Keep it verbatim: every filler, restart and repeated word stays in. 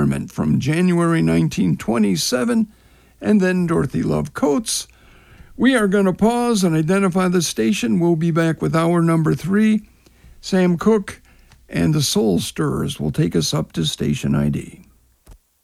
Garment from January nineteen twenty-seven, and then Dorothy Love Coates. We are going to pause and identify the station. We'll be back with hour number three. Sam Cooke and the Soul Stirrers will take us up to station I D.